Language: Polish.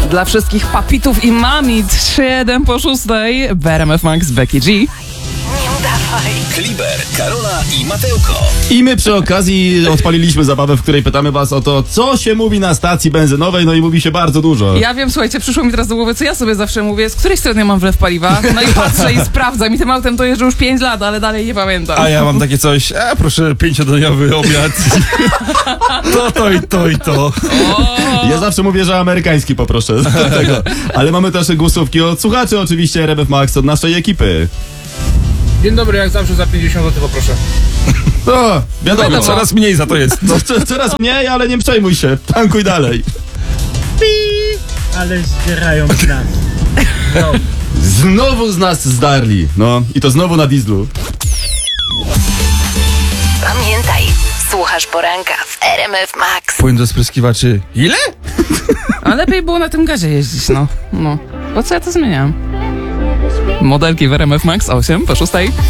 Dla wszystkich papitów i mami 3-1 po 6 w RMF Max Becky G. Kliber, Karola i Mateuko. I my przy okazji odpaliliśmy zabawę, w której pytamy was o to, co się mówi na stacji benzynowej, no i mówi się bardzo dużo. Ja wiem, słuchajcie, przyszło mi teraz do głowy, co ja sobie zawsze mówię, z której strony mam wlew paliwa. No i patrzę i sprawdzam i tym autem to jeżdżę już 5 lat, ale dalej nie pamiętam. A ja mam takie coś, proszę 5-dniowy obiad. To i to. Ja zawsze mówię, że amerykański poproszę. Tego. Ale mamy też głosówki od słuchaczy, oczywiście RMF Max, od naszej ekipy. Dzień dobry, jak zawsze za 50 zł poproszę. O, wiadomo. Coraz mniej za to jest. No, coraz mniej, ale nie przejmuj się. Tankuj dalej. Ale zbierają nas. No. Znowu z nas zdarli. No, i to znowu na dieslu. Pamiętaj, słuchasz poranka w RMF Max. Płyn do spryskiwaczy. Ile? A lepiej było na tym gazie jeździć, no. Po co ja to zmieniam? Modelki w RMF Max 8 po 6.